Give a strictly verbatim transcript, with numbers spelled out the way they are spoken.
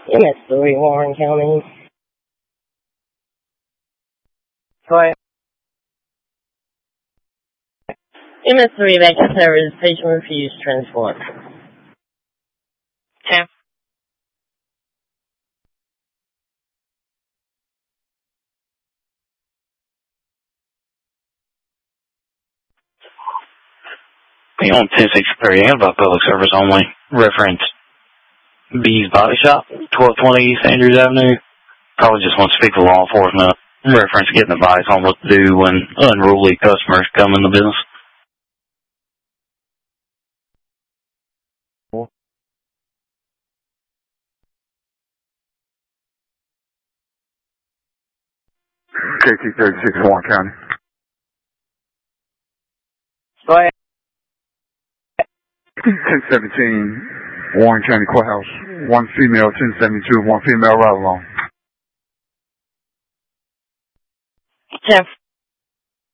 M S three, Warren County. Sorry. M S three, backup service, patient refused, transport. ten. Be on ten sixty-three and about public service only. Reference B's Body Shop, twelve twenty East Andrews Avenue. Probably just want to speak to law enforcement. Reference getting advice on what to do when unruly customers come in the business. K T thirty-six, Warren County. Sorry. ten seventeen, Warren County Courthouse. One female, ten seventy-two, one female ride along. ten.